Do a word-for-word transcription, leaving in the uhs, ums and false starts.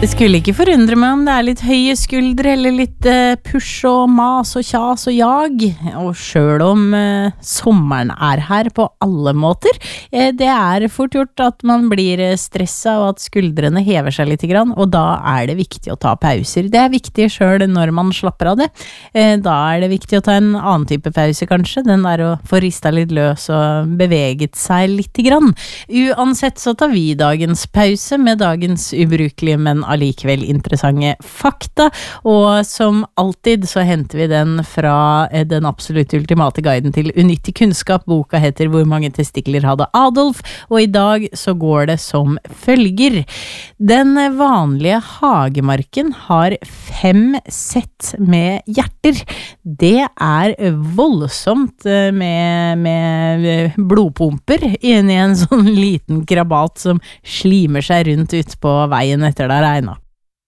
Det skulle ikke forundre meg om det er litt høye skuldre eller litt eh, push og mas og kjas og jag, og selv om eh, sommeren er her på alle måter, eh, det er fort gjort at man blir stresset og at skuldrene hever seg litt grann, og da er det viktig å ta pauser. Det er viktig selv når man slapper av det. Eh, da er det viktig å ta en annen type pause kanskje, den der å få ristet litt løs og beveget seg litt grann. Uansett så tar vi dagens pause med dagens ubrukelige, men allikevel interessante fakta, og som alltid så henter vi den fra den absolutt ultimate guiden til unyttig kunnskap. Boka heter Hvor mange testikler hadde Adolf, og i dag så går det som følger. Den vanlige hagemarken har fem sett med hjerter. Det er voldsomt med, med blodpumper inni en sånn liten krabat som slimer seg rundt ut på veien etter det har regnet